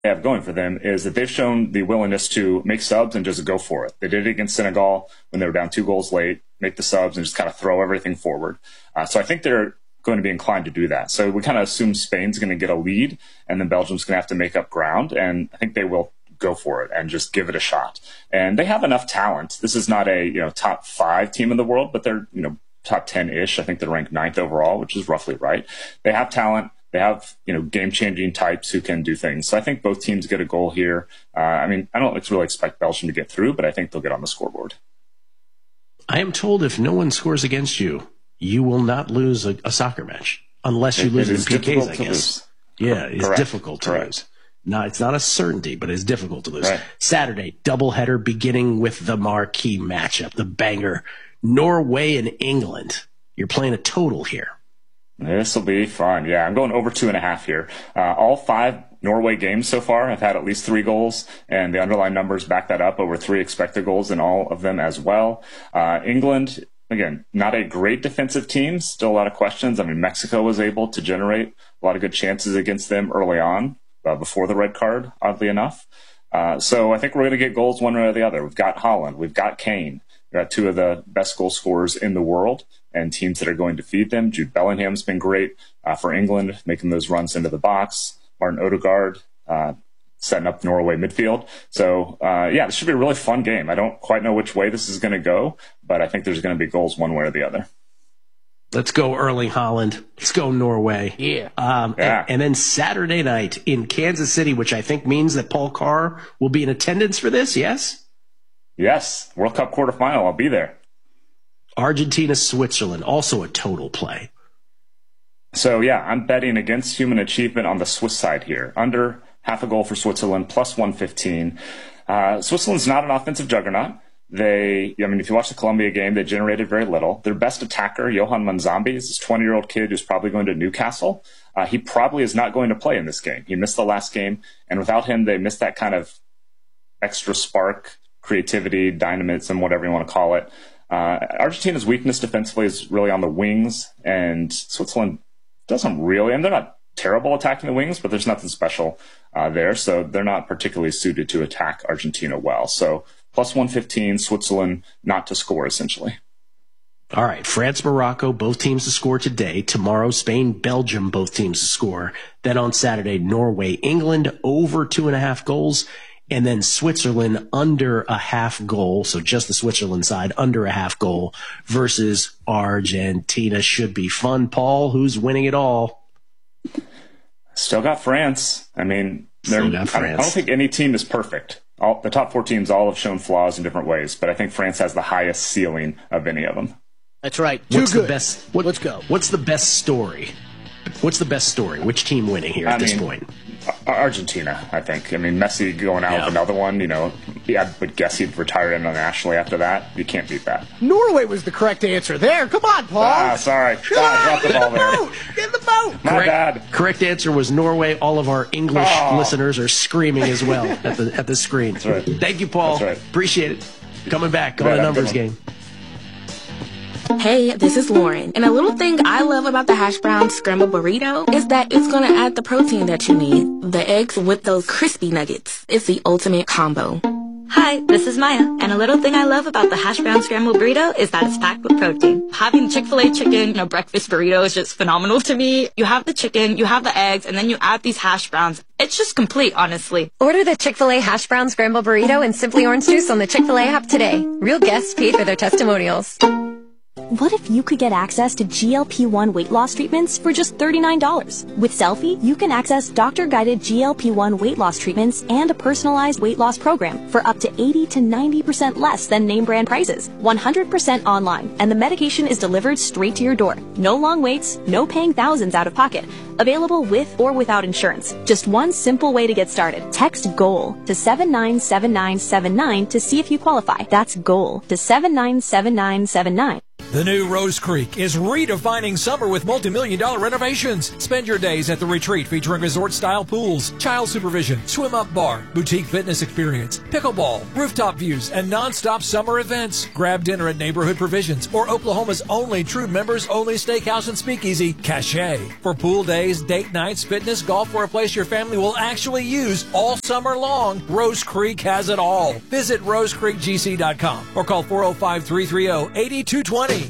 they have going for them is that they've shown the willingness to make subs and just go for it. They did it against Senegal when they were down 2 goals late, make the subs and just kind of throw everything forward. So I think they're going to be inclined to do that. So we kind of assume Spain's going to get a lead and then Belgium's going to have to make up ground. And I think they will go for it and just give it a shot. And they have enough talent. This is not a top 5 team in the world, but they're top 10-ish. I think they're ranked 9th overall, which is roughly right. They have talent. They have, game-changing types who can do things. So I think both teams get a goal here. I don't really expect Belgium to get through, but I think they'll get on the scoreboard. I am told if no one scores against you, you will not lose a soccer match unless you lose in PKs, I guess. Yeah, it's difficult to lose. No, it's not a certainty, but it's difficult to lose. Right. Saturday, doubleheader beginning with the marquee matchup, the banger, Norway and England. You're playing a total here. This will be fun. Yeah, I'm going over 2.5 here. All 5 Norway games so far have had at least 3 goals, and the underlying numbers back that up, over 3 expected goals in all of them as well. England, again, not a great defensive team. Still a lot of questions. Mexico was able to generate a lot of good chances against them early on, before the red card, oddly enough. So I think we're going to get goals one way or the other. We've got Haaland. We've got Kane. We've got 2 of the best goal scorers in the world and teams that are going to feed them. Jude Bellingham's been great for England, making those runs into the box. Martin Odegaard setting up Norway midfield. So, this should be a really fun game. I don't quite know which way this is going to go, but I think there's going to be goals one way or the other. Let's go Erling Haaland. Let's go Norway. Yeah. And then Saturday night in Kansas City, which I think means that Paul Carr will be in attendance for this, yes? Yes. World Cup quarterfinal. I'll be there. Argentina, Switzerland, also a total play. So, I'm betting against human achievement on the Swiss side here. Under half a goal for Switzerland, plus 115. Switzerland's not an offensive juggernaut. If you watch the Colombia game, they generated very little. Their best attacker, Johan Manzambi, is this 20-year-old kid who's probably going to Newcastle. He probably is not going to play in this game. He missed the last game, and without him, they missed that kind of extra spark, creativity, dynamism, whatever you want to call it. Argentina's weakness defensively is really on the wings, and Switzerland doesn't really, and they're not terrible attacking the wings, but there's nothing special there, so they're not particularly suited to attack Argentina well. So plus 115, Switzerland not to score, essentially. All right, France, Morocco, both teams to score today. Tomorrow, Spain, Belgium, both teams to score. Then on Saturday, Norway, England, over 2.5 goals. And then Switzerland under a half goal. So just the Switzerland side under a half goal versus Argentina. Should be fun. Paul, who's winning it all? Still got France. I don't think any team is perfect. The top 4 teams all have shown flaws in different ways, but I think France has the highest ceiling of any of them. That's right. Let's go. What's the best story? What's the best story? Which team winning here at this point? Argentina, I think. Messi going out with another one, I would guess he'd retire internationally after that. You can't beat that. Norway was the correct answer there. Come on, Paul. Sorry. Drop the ball there. Get in the boat. My bad. Correct answer was Norway. All of our English listeners are screaming as well at the screen. That's right. Thank you, Paul. That's right. Appreciate it. Coming back on the numbers game. Hey, this is Lauren, and a little thing I love about the hash brown scrambled burrito is that it's gonna add the protein that you need. The eggs with those crispy nuggets. It's the ultimate combo. Hi, this is Maya, and a little thing I love about the hash brown scrambled burrito is that it's packed with protein. Having Chick-fil-A chicken, breakfast burrito is just phenomenal to me. You have the chicken, you have the eggs, and then you add these hash browns. It's just complete, honestly. Order the Chick-fil-A hash brown scrambled burrito and Simply Orange Juice on the Chick-fil-A app today. Real guests pay for their testimonials. What if you could get access to GLP-1 weight loss treatments for just $39? With Selfie, you can access doctor-guided GLP-1 weight loss treatments and a personalized weight loss program for up to 80 to 90% less than name brand prices. 100% online, and the medication is delivered straight to your door. No long waits, no paying thousands out of pocket. Available with or without insurance. Just one simple way to get started. Text GOAL to 797979 to see if you qualify. That's GOAL to 797979. The new Rose Creek is redefining summer with multi-million-dollar renovations. Spend your days at the retreat featuring resort-style pools, child supervision, swim-up bar, boutique fitness experience, pickleball, rooftop views, and non-stop summer events. Grab dinner at Neighborhood Provisions or Oklahoma's only true members-only steakhouse and speakeasy, Cache. For pool days, date nights, fitness, golf, or a place your family will actually use all summer long, Rose Creek has it all. Visit rosecreekgc.com or call 405-330-8220.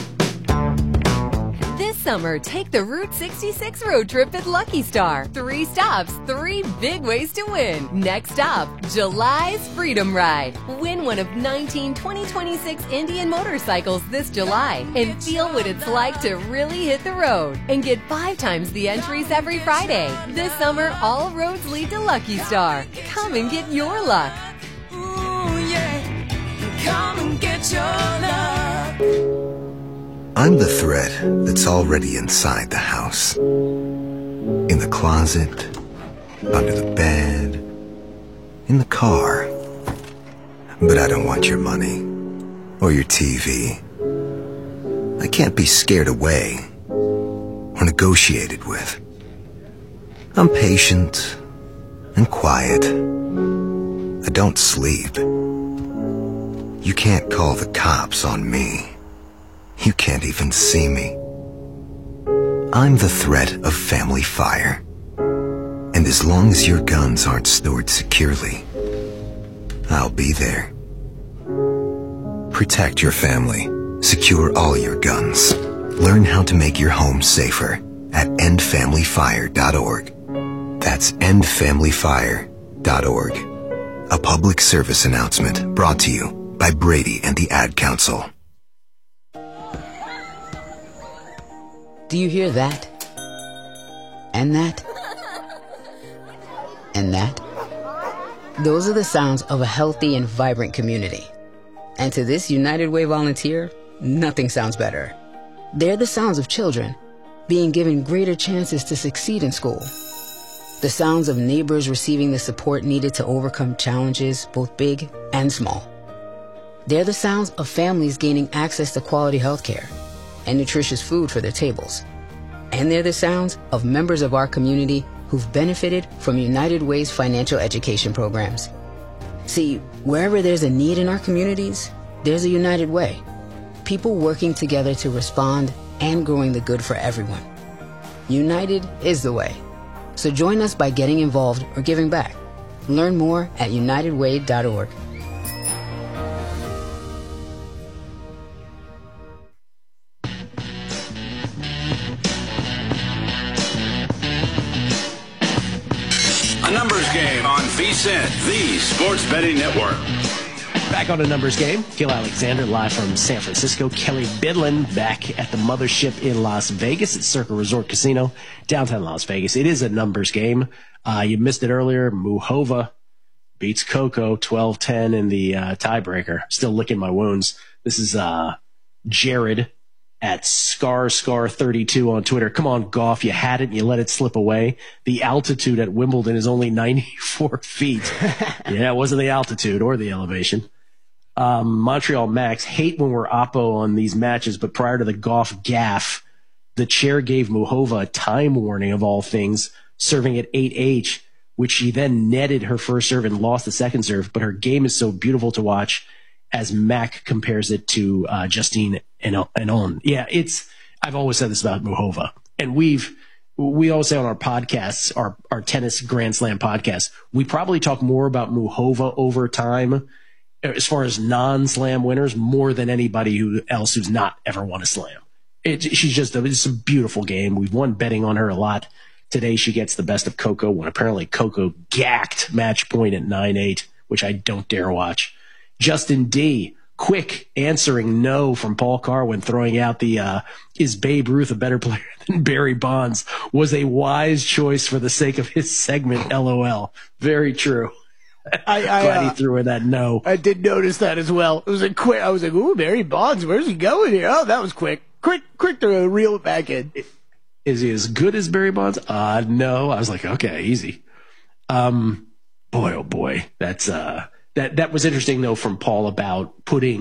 This summer, take the Route 66 road trip at Lucky Star. 3 stops, 3 big ways to win. Next stop, July's Freedom Ride. Win one of 19 2026 Indian motorcycles this July and feel what it's like to really hit the road. And get 5 times the entries every Friday. This summer, all roads lead to Lucky Star. Come and get your luck. Ooh, yeah. Come and get your luck. I'm the thread that's already inside the house. In the closet, under the bed, in the car. But I don't want your money or your TV. I can't be scared away or negotiated with. I'm patient and quiet. I don't sleep. You can't call the cops on me. You can't even see me. I'm the threat of family fire. And as long as your guns aren't stored securely, I'll be there. Protect your family. Secure all your guns. Learn how to make your home safer at endfamilyfire.org. That's endfamilyfire.org. A public service announcement brought to you by Brady and the Ad Council. Do you hear that? And that? And that? Those are the sounds of a healthy and vibrant community. And to this United Way volunteer, nothing sounds better. They're the sounds of children being given greater chances to succeed in school. The sounds of neighbors receiving the support needed to overcome challenges, both big and small. They're the sounds of families gaining access to quality health care and nutritious food for their tables. And they're the sounds of members of our community who've benefited from United Way's financial education programs. See, wherever there's a need in our communities, there's a United Way. People working together to respond and growing the good for everyone. United is the way. So join us by getting involved or giving back. Learn more at unitedway.org. A numbers game on VSiN, the Sports Betting Network. Back on a numbers game. Gil Alexander live from San Francisco. Kelly Bidlin back at the mothership in Las Vegas at Circa Resort Casino, downtown Las Vegas. It is a numbers game. You missed it earlier. Muhova beats Coco 12-10 in the tiebreaker. Still licking my wounds. This is Jared at Scar32 on Twitter. Come on, Goff. You had it and you let it slip away. The altitude at Wimbledon is only 94 feet. Yeah, it wasn't the altitude or the elevation. Montreal Max, hate when we're oppo on these matches, but prior to the Goff gaff, the chair gave Muhova a time warning of all things, serving at 8H, which she then netted her first serve and lost the second serve. But her game is so beautiful to watch, as Mac compares it to Justine Henin. Yeah, I've always said this about Muhova, and we always say on our podcasts, our tennis Grand Slam podcasts, we probably talk more about Muhova over time as far as non-slam winners more than anybody else who's not ever won a slam. It's a beautiful game. We've won betting on her a lot. Today she gets the best of Coco when apparently Coco gacked match point at 9-8, which I don't dare watch. Justin D, quick answering no from Paul Carr when throwing out the is Babe Ruth a better player than Barry Bonds was a wise choice for the sake of his segment, LOL. Very true. Glad he threw in that no. I did notice that as well. It was a quick. I was like, "Ooh, Barry Bonds, where's he going here?" Oh, that was quick. Quick to reel it back in. Is he as good as Barry Bonds? No. I was like, okay, easy. Boy, oh boy, that's that was interesting though from Paul about putting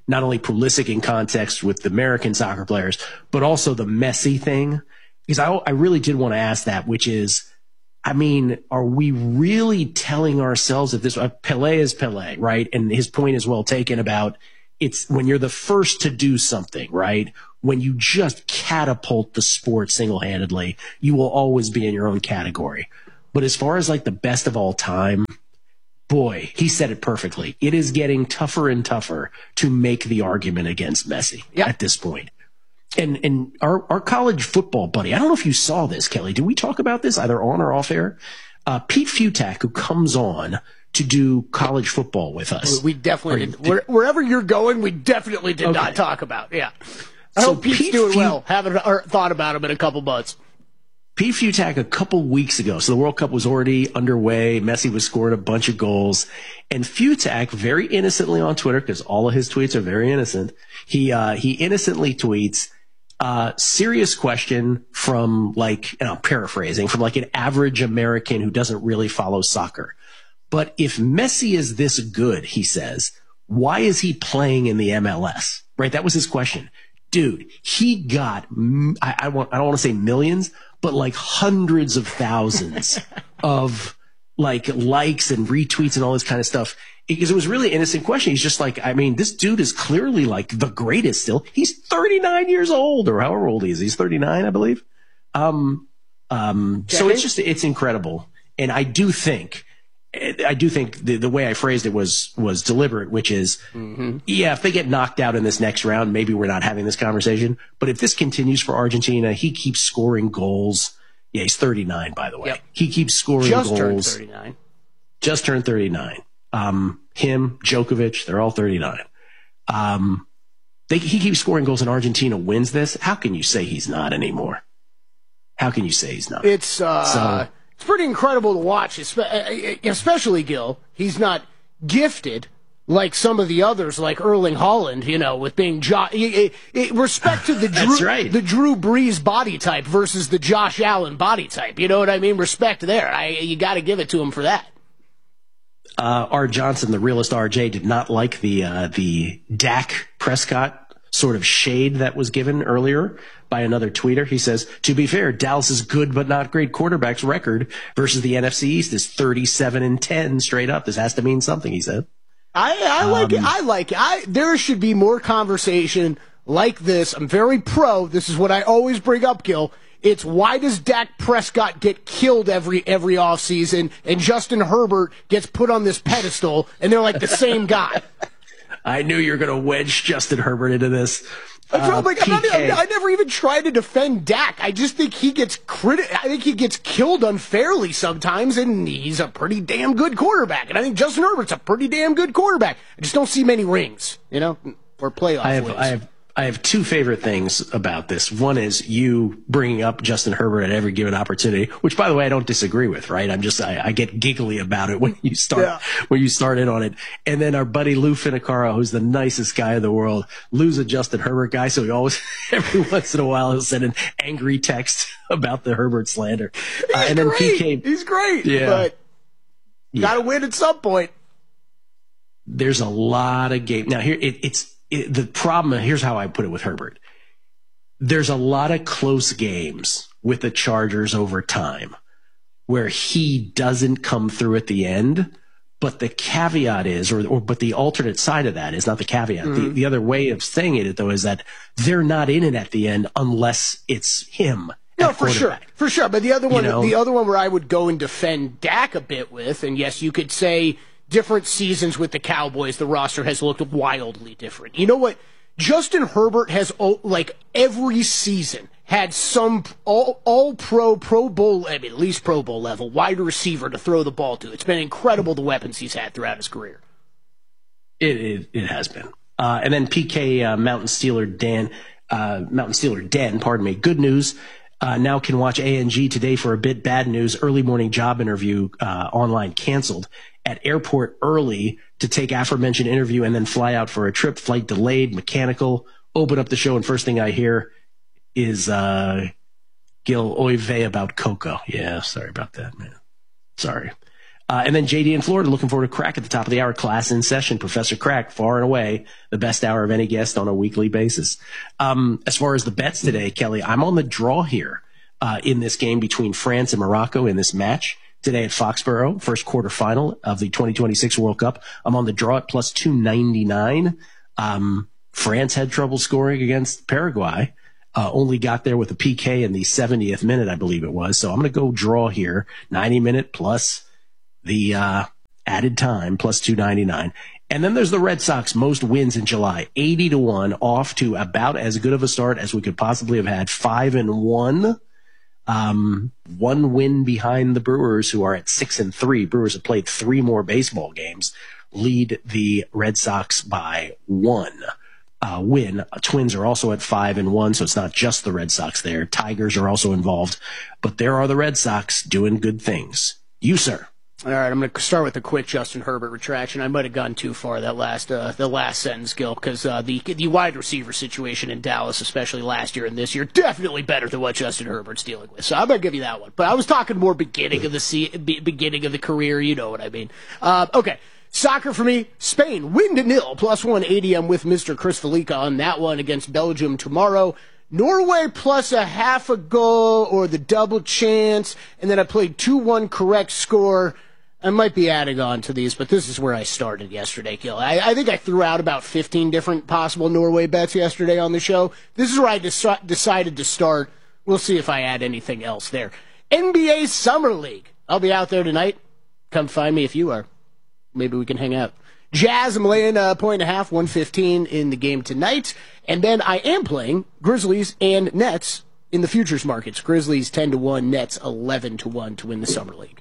not only Pulisic in context with the American soccer players, but also the Messi thing. Because I really did want to ask that, which is, I mean, are we really telling ourselves that this Pelé is Pelé, right? And his point is well taken about it's when you're the first to do something, right? When you just catapult the sport single-handedly, you will always be in your own category. But as far as like the best of all time, boy, he said it perfectly. It is getting tougher and tougher to make the argument against Messi at this point. And our college football buddy, I don't know if you saw this, Kelly. Did we talk about this either on or off air? Pete Futak, who comes on to do college football with us. We definitely did. Wherever you're going, we definitely did not talk about. Yeah. I hope Pete's doing well. Haven't thought about him in a couple months. Pete Futak a couple weeks ago, so the World Cup was already underway. Messi was scoring a bunch of goals. And Futak, very innocently on Twitter, because all of his tweets are very innocent, he innocently tweets, serious question from paraphrasing, from like an average American who doesn't really follow soccer. But if Messi is this good, he says, why is he playing in the MLS? Right? That was his question. Dude, he got, I don't want to say millions, but like hundreds of thousands of like likes and retweets and all this kind of stuff. Because it was really an innocent question. He's just like, I mean, this dude is clearly like the greatest still. He's 39 years old, or however old he is. He's 39, I believe. So it's incredible. And I do think the way I phrased it was deliberate, which is, if they get knocked out in this next round, maybe we're not having this conversation. But if this continues for Argentina, he keeps scoring goals. Yeah, he's 39, by the way. Yep. He keeps scoring goals. Just turned 39. Him, Djokovic, they're all 39. He keeps scoring goals and Argentina wins this. How can you say he's not anymore? How can you say he's not? It's pretty incredible to watch, especially Gil. He's not gifted like some of the others, like Erling Haaland, with being respect to the Drew Brees body type versus the Josh Allen body type. You know what I mean? Respect there. You got to give it to him for that. R. Johnson, the realist RJ, did not like the Dak Prescott sort of shade that was given earlier by another tweeter. He says, to be fair, Dallas's good but not great quarterback's record versus the NFC East is 37-10 straight up. This has to mean something, he said. I like it. I like it. There should be more conversation like this. I'm very pro. This is what I always bring up, Gil. It's why does Dak Prescott get killed every offseason and Justin Herbert gets put on this pedestal and they're like the same guy? I knew you were going to wedge Justin Herbert into this. I never even tried to defend Dak. I just think he gets I think he gets killed unfairly sometimes, and he's a pretty damn good quarterback. And I think Justin Herbert's a pretty damn good quarterback. I just don't see many rings, or playoff wins. I have two favorite things about this. One is you bringing up Justin Herbert at every given opportunity, which, by the way, I don't disagree with, right? I get giggly about it when you start in on it. And then our buddy Lou Finicaro, who's the nicest guy in the world, Lou's a Justin Herbert guy, so he always, every once in a while, he'll send an angry text about the Herbert slander. And then PK, he's great, but gotta win at some point. There's a lot of game. Now, here, the problem, here's how I put it with Herbert. There's a lot of close games with the Chargers over time where he doesn't come through at the end, but the caveat is, but the alternate side of that is not the caveat. The other way of saying it, though, is that they're not in it at the end unless it's him. No, for sure. But the other one where I would go and defend Dak a bit with, and yes, you could say different seasons with the Cowboys, the roster has looked wildly different. You know what? Justin Herbert has, every season had some all-pro, Pro Bowl, at least Pro Bowl level, wide receiver to throw the ball to. It's been incredible the weapons he's had throughout his career. It has been. And then PK Mountain Steeler Den, pardon me. Good news. Now can watch ANG today for a bit. Bad news. Early morning job interview online canceled. At airport early to take aforementioned interview and then fly out for a trip. Flight delayed, mechanical. Open up the show, and first thing I hear is Gil oy vey about Coco. Yeah, sorry about that, man. Sorry. And then JD in Florida, looking forward to Crack at the top of the hour. Class in session. Professor Crack, far and away the best hour of any guest on a weekly basis. As far as the bets today, Kelly, I'm on the draw here in this game between France and Morocco in this match today at Foxborough, first quarterfinal of the 2026 World Cup. I'm on the draw at plus 299. France had trouble scoring against Paraguay. Only got there with a PK in the 70th minute, I believe it was. So I'm going to go draw here, 90-minute plus the added time, plus 299. And then there's the Red Sox most wins in July, 80-1, off to about as good of a start as we could possibly have had, 5-1. One win behind the Brewers, who are at 6-3. Brewers have played 3 more baseball games, lead the Red Sox by 1. Win. Twins are also at 5-1, so it's not just the Red Sox there. Tigers are also involved, but there are the Red Sox doing good things. You, sir. All right, I'm going to start with a quick Justin Herbert retraction. I might have gone too far the last sentence, Gil, because the wide receiver situation in Dallas, especially last year and this year, definitely better than what Justin Herbert's dealing with. So I'm going to give you that one. But I was talking more beginning of the career. You know what I mean? Okay. Soccer for me, Spain, win to 0, plus 180. I'm with Mr. Chris Felica on that one against Belgium tomorrow. Norway plus a half a goal or the double chance. And then I played 2-1 correct score. I might be adding on to these, but this is where I started yesterday, Gil. I think I threw out about 15 different possible Norway bets yesterday on the show. This is where I decided to start. We'll see if I add anything else there. NBA Summer League. I'll be out there tonight. Come find me if you are. Maybe we can hang out. Jazz, I'm laying 1.5, 115 in the game tonight. And then I am playing Grizzlies and Nets in the futures markets. Grizzlies 10-1, Nets 11-1 to win the Summer League.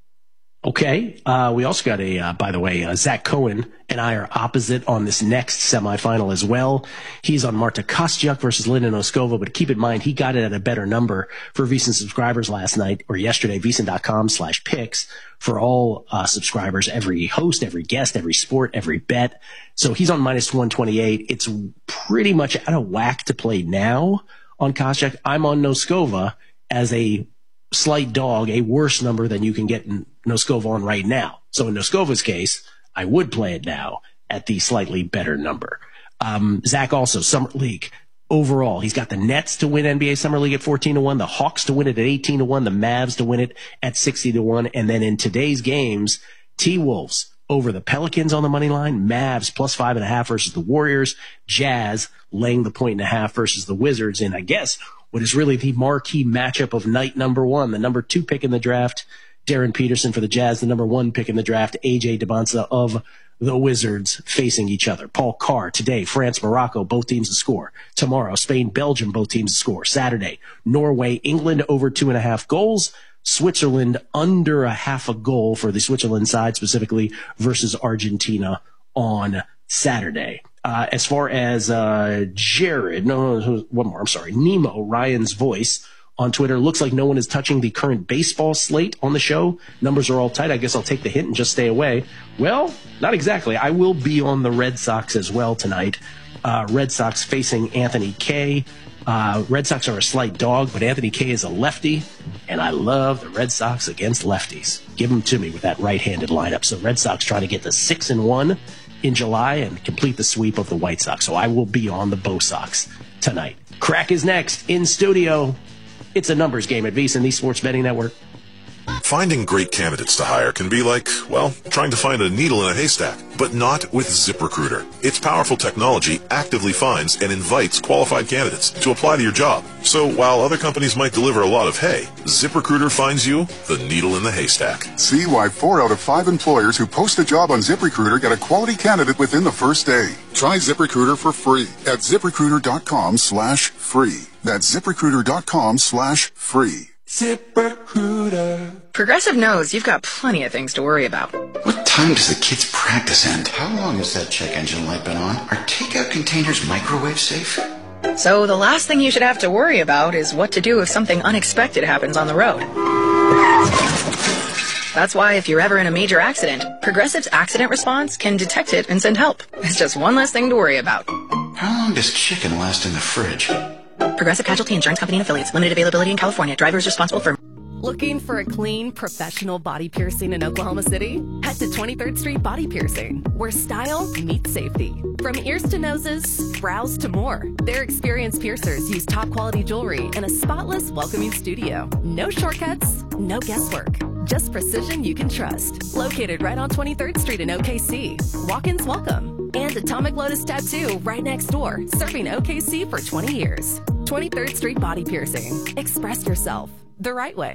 Okay. We also got by the way, Zach Cohen and I are opposite on this next semifinal as well. He's on Marta Kostyuk versus Linda Noskova, but keep in mind, he got it at a better number for VSiN subscribers last night or yesterday, VSiN.com/picks for all subscribers, every host, every guest, every sport, every bet. So he's on minus 128. It's pretty much out of whack to play now on Kostyuk. I'm on Noskova as a slight dog, a worse number than you can get in Noskova on right now. So in Noskova's case, I would play it now at the slightly better number. Zach also, Summer League. Overall, he's got the Nets to win NBA Summer League at 14-1, the Hawks to win it at 18-1, the Mavs to win it at 60-1, and then in today's games, T-Wolves over the Pelicans on the money line, Mavs plus 5.5 versus the Warriors, Jazz laying the 1.5 versus the Wizards, and I guess what is really the marquee matchup of night number 1, the number 2 pick in the draft, Darren Peterson for the Jazz, the number 1 pick in the draft, AJ Debonsa of the Wizards facing each other. Paul Carr today, France, Morocco, both teams to score. Tomorrow, Spain, Belgium, both teams to score. Saturday, Norway, England over 2.5 goals. Switzerland under a half a goal for the Switzerland side specifically versus Argentina on Saturday. As far as Nemo, Ryan's voice on Twitter, looks like no one is touching the current baseball slate on the show. Numbers are all tight. I guess I'll take the hint and just stay away. Well, not exactly. I will be on the Red Sox as well tonight. Red Sox facing Anthony Kay. Red Sox are a slight dog, but Anthony Kay is a lefty, and I love the Red Sox against lefties. Give them to me with that right-handed lineup. So Red Sox trying to get to 6-1 in July and complete the sweep of the White Sox. So I will be on the Bo Sox tonight. Crack is next in studio. It's a numbers game at VSiN, the Sports Betting Network. Finding great candidates to hire can be like, well, trying to find a needle in a haystack, but not with ZipRecruiter. Its powerful technology actively finds and invites qualified candidates to apply to your job. So while other companies might deliver a lot of hay, ZipRecruiter finds you the needle in the haystack. See why 4 out of 5 employers who post a job on ZipRecruiter get a quality candidate within the first day. Try ZipRecruiter for free at ZipRecruiter.com/free. That's ZipRecruiter.com/free. ZipRecruiter. Progressive knows you've got plenty of things to worry about. What time does the kids' practice end? How long has that check engine light been on? Are takeout containers microwave safe? So the last thing you should have to worry about is what to do if something unexpected happens on the road. That's why if you're ever in a major accident, Progressive's accident response can detect it and send help. It's just one less thing to worry about. How long does chicken last in the fridge? Progressive Casualty Insurance Company and Affiliates. Limited availability in California. Driver is responsible for... Looking for a clean, professional body piercing in Oklahoma City? Head to 23rd Street Body Piercing, where style meets safety. From ears to noses, brows to more, their experienced piercers use top quality jewelry in a spotless, welcoming studio. No shortcuts, no guesswork. Just precision you can trust. Located right on 23rd Street in OKC. Walk-ins welcome. And Atomic Lotus Tattoo right next door, serving OKC for 20 years. 23rd Street Body Piercing. Express yourself the right way.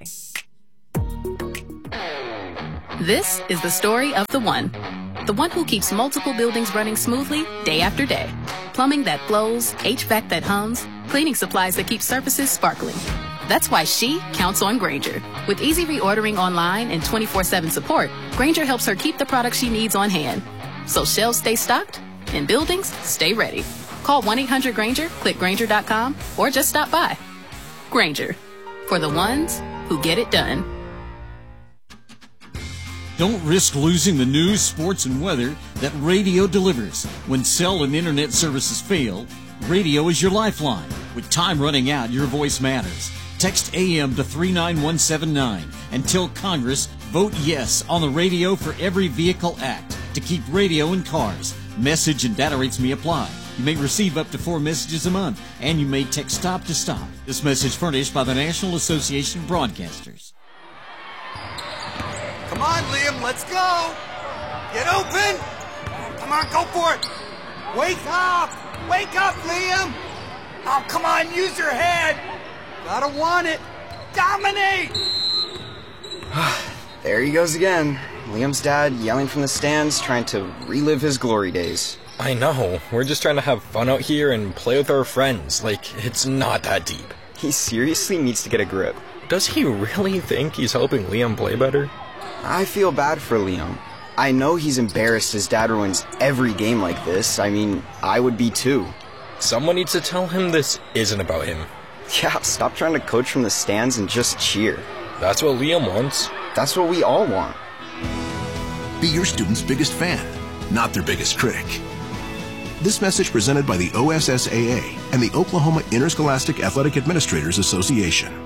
This is the story of the one who keeps multiple buildings running smoothly day after day. Plumbing that flows, HVAC that hums, cleaning supplies that keep surfaces sparkling. That's why she counts on Grainger. With easy reordering online and 24/7 support, Grainger helps her keep the products she needs on hand. So shelves stay stocked and buildings stay ready. Call 1-800-GRAINGER, click Grainger.com, or just stop by. Grainger, for the ones who get it done. Don't risk losing the news, sports, and weather that radio delivers. When cell and internet services fail, radio is your lifeline. With time running out, your voice matters. Text AM to 39179 and tell Congress, vote yes on the Radio for Every Vehicle Act to keep radio in cars. Message and data rates may apply. You may receive up to 4 messages a month, and you may text stop to stop. This message furnished by the National Association of Broadcasters. Come on, Liam, let's go! Get open! Come on, go for it! Wake up! Wake up, Liam! Oh, come on, use your head! Gotta want it! Dominate! There he goes again. Liam's dad yelling from the stands, trying to relive his glory days. I know. We're just trying to have fun out here and play with our friends. Like, it's not that deep. He seriously needs to get a grip. Does he really think he's helping Liam play better? I feel bad for Liam. I know he's embarrassed his dad ruins every game like this. I mean, I would be too. Someone needs to tell him this isn't about him. Yeah, stop trying to coach from the stands and just cheer. That's what Liam wants. That's what we all want. Be your student's biggest fan, not their biggest critic. This message presented by the OSSAA and the Oklahoma Interscholastic Athletic Administrators Association.